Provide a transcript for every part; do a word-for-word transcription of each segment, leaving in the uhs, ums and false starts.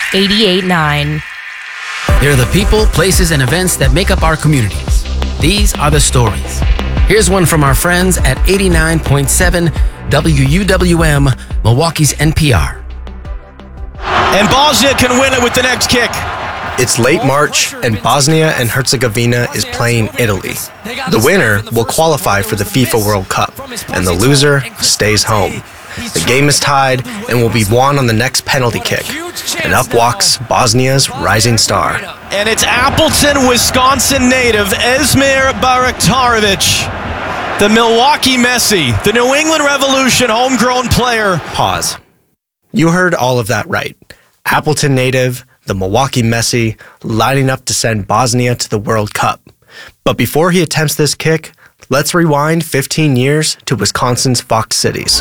eighty-eight point nine. They're the people, places, and events that make up our communities. These are the stories. Here's one from our friends at eighty-nine point seven W U W M, Milwaukee's N P R. And Bosnia can win it with the next kick. It's late March, and Bosnia and Herzegovina is playing Italy. The winner will qualify for the FIFA World Cup, and the loser stays home. The game is tied and will be won on the next penalty kick. And up walks Bosnia's rising star. And it's Appleton, Wisconsin native Esmir Bayraktarovic, the Milwaukee Messi, the New England Revolution homegrown player. Pause. You heard all of that right. Appleton native, the Milwaukee Messi, lining up to send Bosnia to the World Cup. But before he attempts this kick, let's rewind fifteen years to Wisconsin's Fox Cities.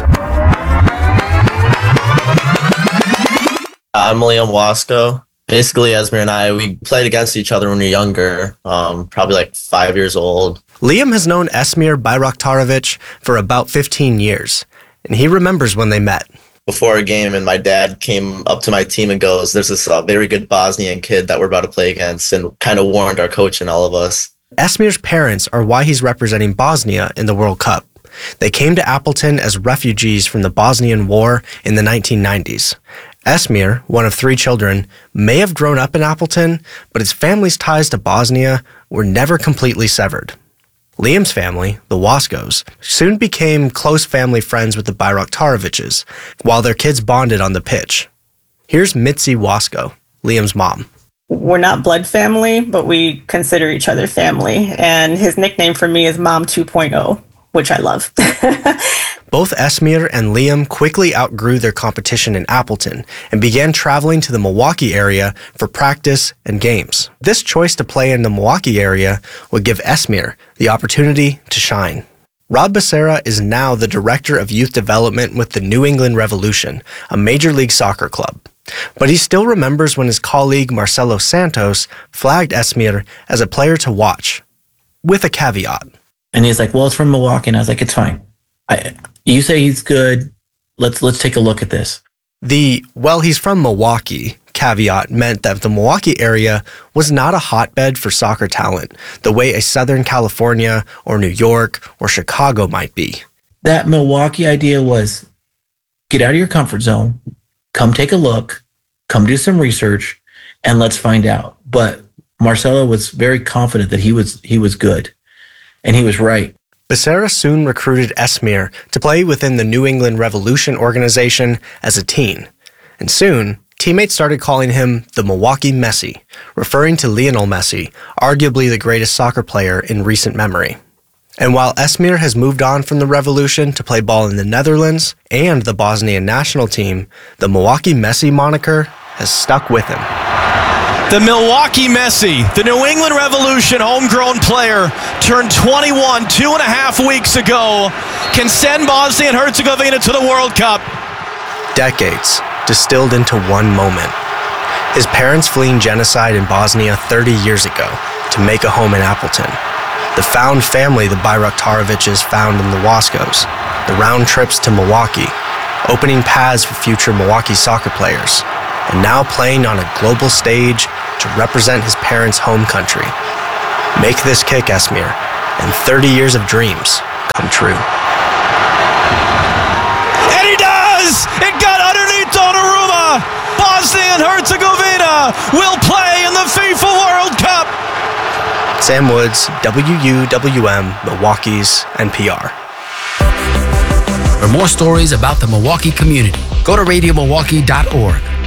I'm Liam Wasco. Basically, Esmir and I, we played against each other when we were younger, um, probably like five years old. Liam has known Esmir Bayraktarovic for about fifteen years, and he remembers when they met. Before a game, and my dad came up to my team and goes, there's this uh, very good Bosnian kid that we're about to play against, and kind of warned our coach and all of us. Esmir's parents are why he's representing Bosnia in the World Cup. They came to Appleton as refugees from the Bosnian War in the nineteen nineties. Esmir, one of three children, may have grown up in Appleton, but his family's ties to Bosnia were never completely severed. Liam's family, the Wascos, soon became close family friends with the Bayraktaroviches, while their kids bonded on the pitch. Here's Mitzi Wasco, Liam's mom. We're not blood family, but we consider each other family, and his nickname for me is Mom two point oh, which I love. Both Esmir and Liam quickly outgrew their competition in Appleton and began traveling to the Milwaukee area for practice and games. This choice to play in the Milwaukee area would give Esmir the opportunity to shine. Rob Becerra is now the Director of Youth Development with the New England Revolution, a Major League Soccer club. But he still remembers when his colleague Marcelo Santos flagged Esmir as a player to watch, with a caveat. And he's like, well, it's from Milwaukee. And I was like, it's fine. I, you say he's good. Let's let's take a look at this. The, well, he's from Milwaukee caveat meant that the Milwaukee area was not a hotbed for soccer talent, the way a Southern California or New York or Chicago might be. That Milwaukee idea was get out of your comfort zone, come take a look, come do some research, and let's find out. But Marcelo was very confident that he was he was good, and he was right. Becerra soon recruited Esmir to play within the New England Revolution organization as a teen, and soon teammates started calling him the Milwaukee Messi, referring to Lionel Messi, arguably the greatest soccer player in recent memory. And while Esmir has moved on from the Revolution to play ball in the Netherlands and the Bosnian national team, the Milwaukee Messi moniker has stuck with him. The Milwaukee Messi, the New England Revolution homegrown player, turned twenty-one two and a half weeks ago, can send Bosnia and Herzegovina to the World Cup. Decades distilled into one moment. His parents fleeing genocide in Bosnia thirty years ago to make a home in Appleton. The found family the Bayraktaroviches found in the Wascos. The round trips to Milwaukee, opening paths for future Milwaukee soccer players, and now playing on a global stage to represent his parents' home country. Make this kick, Esmir, and thirty years of dreams come true. And he does! It got underneath Donnarumma! Bosnia and Herzegovina will play in the FIFA World Cup! Sam Woods, W U W M, Milwaukee's N P R. For more stories about the Milwaukee community, go to radio milwaukee dot org.